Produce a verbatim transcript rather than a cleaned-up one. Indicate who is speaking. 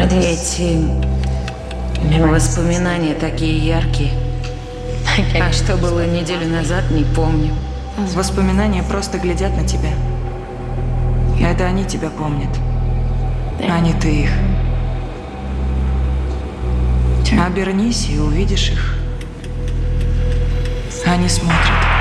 Speaker 1: Эти воспоминания такие яркие. А что было неделю назад, не помню.
Speaker 2: Воспоминания просто глядят на тебя. Это они тебя помнят, а не ты их. Обернись и увидишь их. Они смотрят.